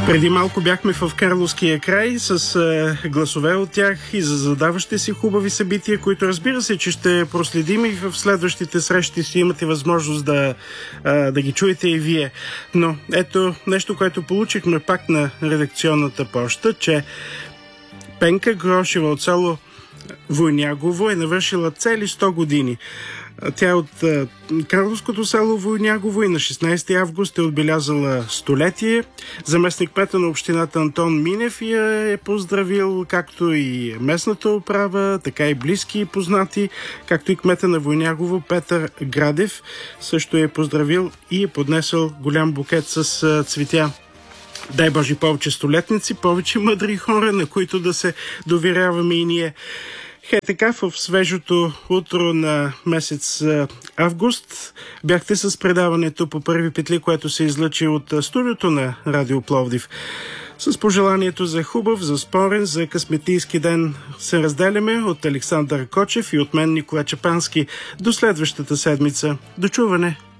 Преди малко бяхме в Карловския край с гласове от тях и за задаващи си хубави събития, които разбира се, че ще проследим и в следващите срещи си имате възможност да ги чуете и вие. Но ето нещо, което получихме пак на редакционната поща, че Пенка Грошева от село Войнягово е навършила цели 100 години. Тя е от Карловското село Войнягово и на 16 август е отбелязала столетие. Заместник-кмета на общината Антон Минев я е поздравил, както и местната управа, така и близки и познати, както и кмета на Войнягово Петър Градев също е поздравил и е поднесъл голям букет с цветя. Дай Боже повече столетници, повече мъдри хора, на които да се доверяваме и ние. Така, в свежото утро на месец август бяхте с предаването по първи петли, което се излъчи от студиото на Радио Пловдив. С пожеланието за хубав, за спорен, за късметийски ден се разделяме от Александър Кочев и от мен Николай Чапански. До следващата седмица. До чуване!